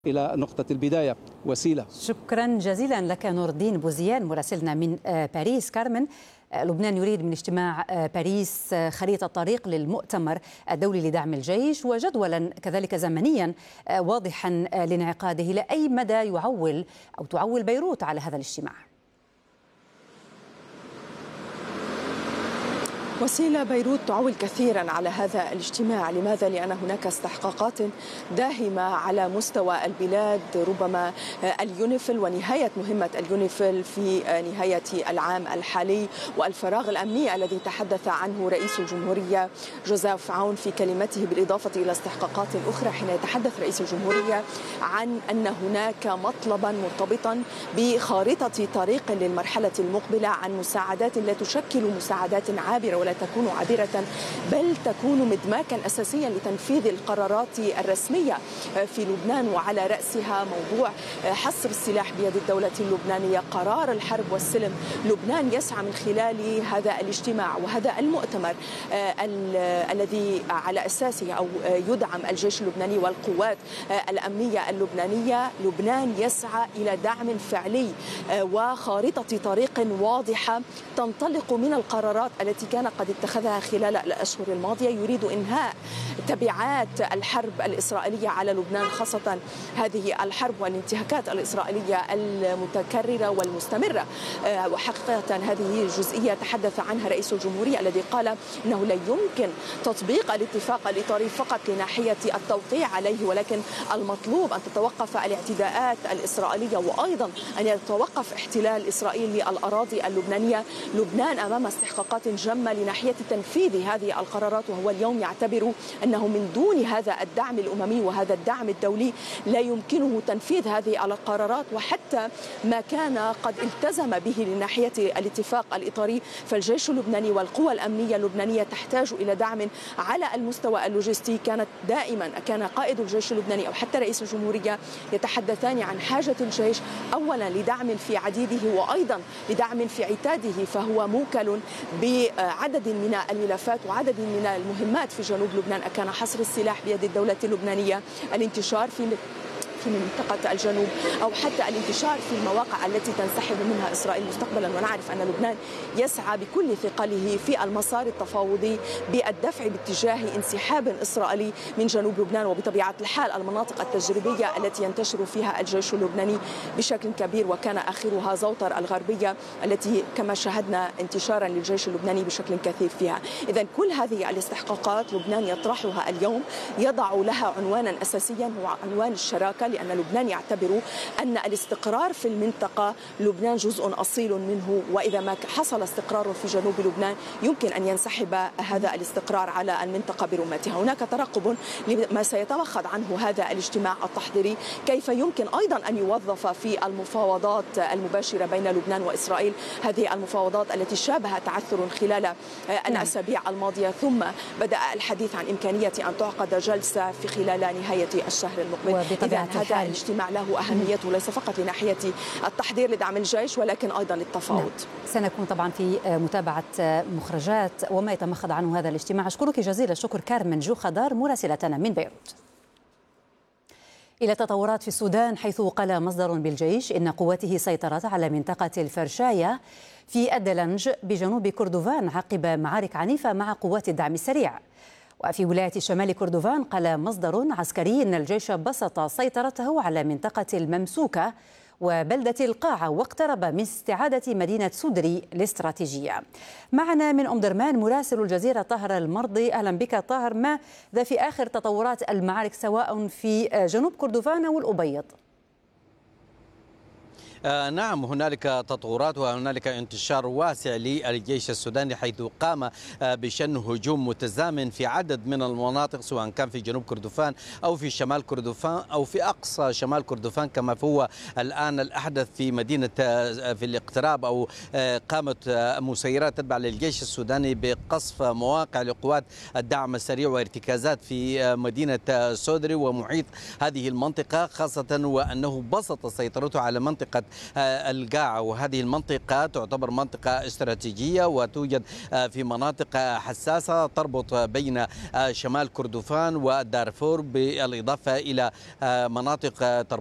إلى نقطة البداية وسيلة. شكرا جزيلا لك نور الدين بوزيان مراسلنا من باريس. كارمن، لبنان يريد من اجتماع باريس خريطة طريق للمؤتمر الدولي لدعم الجيش وجدولا كذلك زمنيا واضحا لانعقاده. لأي مدى يعول أو تعول بيروت على هذا الاجتماع؟ وسيلة، بيروت تعول كثيرا على هذا الاجتماع. لماذا؟ لأن هناك استحقاقات داهمة على مستوى البلاد، ربما اليونيفيل ونهاية مهمة اليونيفيل في نهاية العام الحالي، والفراغ الأمني الذي تحدث عنه رئيس الجمهورية جوزيف عون في كلمته، بالإضافة إلى استحقاقات أخرى حين يتحدث رئيس الجمهورية عن أن هناك مطلبا مرتبطا بخارطة طريق للمرحلة المقبلة، عن مساعدات لا تشكل مساعدات عابرة ولا تكون عابرة، بل تكون مدماكا أساسيا لتنفيذ القرارات الرسمية في لبنان، وعلى رأسها موضوع حصر السلاح بيد الدولة اللبنانية، قرار الحرب والسلم. لبنان يسعى من خلال هذا الاجتماع وهذا المؤتمر الذي على أساسه أو يدعم الجيش اللبناني والقوات الأمنية اللبنانية، لبنان يسعى إلى دعم فعلي وخارطة طريق واضحة تنطلق من القرارات التي كان قد اتخذها خلال الأشهر الماضية. يريد إنهاء تبعات الحرب الإسرائيلية على لبنان، خاصة هذه الحرب والانتهاكات الإسرائيلية المتكررة والمستمرة. وحقيقة هذه جزئية تحدث عنها رئيس الجمهورية الذي قال إنه لا يمكن تطبيق الاتفاق الإطاري فقط لناحية التوقيع عليه، ولكن المطلوب أن تتوقف الاعتداءات الإسرائيلية، وأيضا أن يتوقف احتلال إسرائيل للأراضي اللبنانية. لبنان أمام استحقاقات جمة لناحية تنفيذ هذه القرارات، وهو اليوم يعتبر أنه من دون هذا الدعم الأممي وهذا الدعم الدولي لا يمكنه تنفيذ هذه القرارات، وحتى ما كان قد التزم به لناحية الاتفاق الإطاري. فالجيش اللبناني والقوى الأمنية اللبنانية تحتاج إلى دعم على المستوى اللوجستي. كان قائد الجيش اللبناني أو حتى رئيس الجمهورية يتحدثان عن حاجة الجيش أولا لدعم في عديده وأيضا لدعم في عتاده، فهو موكل بعدد من الملفات وعدد من المهمات في جنوب لبنان. كان حصر السلاح بيد الدولة اللبنانية، الانتشار في منطقة الجنوب، أو حتى الانتشار في المواقع التي تنسحب منها إسرائيل مستقبلا. ونعرف أن لبنان يسعى بكل ثقله في المسار التفاوضي بالدفع باتجاه انسحاب إسرائيلي من جنوب لبنان، وبطبيعة الحال المناطق التجريبية التي ينتشر فيها الجيش اللبناني بشكل كبير، وكان آخرها زوطر الغربية التي كما شاهدنا انتشارا للجيش اللبناني بشكل كثير فيها. إذن كل هذه الاستحقاقات لبنان يطرحها اليوم، يضع لها عنوانا أساسيا هو عنوان الشراكة، لأن لبنان يعتبر أن الاستقرار في المنطقة لبنان جزء أصيل منه، وإذا ما حصل استقرار في جنوب لبنان يمكن أن ينسحب هذا الاستقرار على المنطقة برمتها. هناك ترقب لما سيتمخض عنه هذا الاجتماع التحضيري، كيف يمكن أيضا أن يوظف في المفاوضات المباشرة بين لبنان وإسرائيل، هذه المفاوضات التي شابها تعثر خلال الأسابيع الماضية، ثم بدأ الحديث عن إمكانية أن تعقد جلسة في خلال نهاية الشهر المقبل. هذا الاجتماع له أهميته ليس فقط لناحية التحضير لدعم الجيش ولكن أيضا للتفاوض. سنكون طبعا في متابعة مخرجات وما يتمخض عنه هذا الاجتماع. أشكرك جزيل الشكر كارمن جوخدار مراسلتنا من بيروت. إلى تطورات في السودان، حيث قال مصدر بالجيش إن قواته سيطرت على منطقة الفرشاية في الدلنج بجنوب كردفان عقب معارك عنيفة مع قوات الدعم السريع. وفي ولاية شمال كردفان قال مصدر عسكري إن الجيش بسط سيطرته على منطقة الممسوكة وبلدة القاعة واقترب من استعادة مدينة سودري الاستراتيجية. معنا من أم درمان مراسل الجزيرة طاهر المرضي. أهلا بك طاهر، ماذا في آخر تطورات المعارك سواء في جنوب كردفان أو الأبيض؟ نعم، هنالك تطورات وهنالك انتشار واسع للجيش السوداني، حيث قام بشن هجوم متزامن في عدد من المناطق، سواء كان في جنوب كردفان أو في شمال كردفان أو في أقصى شمال كردفان، كما هو الآن الأحدث في مدينة في الاقتراب، أو قامت مسيرات تتبع للجيش السوداني بقصف مواقع لقوات الدعم السريع وارتكازات في مدينة سودري ومحيط هذه المنطقة، خاصة وأنه بسط سيطرته على منطقة القاعة، وهذه المنطقة تعتبر منطقة استراتيجية وتوجد في مناطق حساسة تربط بين شمال كردفان ودارفور، بالإضافة إلى مناطق